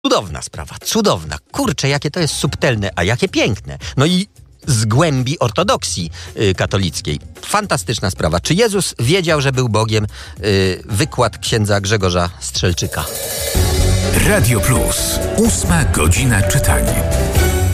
Cudowna sprawa, cudowna. Kurczę, jakie to jest subtelne, a jakie piękne. No i z głębi ortodoksji katolickiej. Fantastyczna sprawa. Czy Jezus wiedział, że był Bogiem? Wykład księdza Grzegorza Strzelczyka. Radio Plus. 8 godzina czytania.